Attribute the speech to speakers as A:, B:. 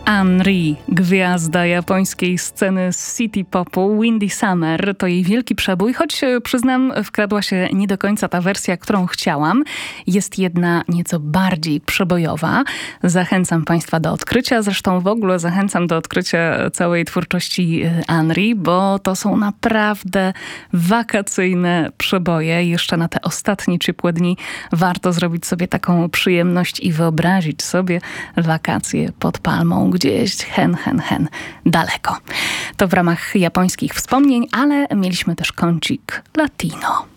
A: Anri, gwiazda japońskiej sceny city popu, Windy Summer, to jej wielki przebój, choć przyznam, wkradła się nie do końca ta wersja, którą chciałam. Jest jedna nieco bardziej przebojowa. Zachęcam Państwa do odkrycia, zresztą w ogóle zachęcam do odkrycia całej twórczości Anri, bo to są naprawdę wakacyjne przeboje. Jeszcze na te ostatnie ciepłe dni warto zrobić sobie taką przyjemność i wyobrazić sobie wakacje pod palmą gdzieś hen daleko. To w ramach japońskich wspomnień, ale mieliśmy też kącik latino.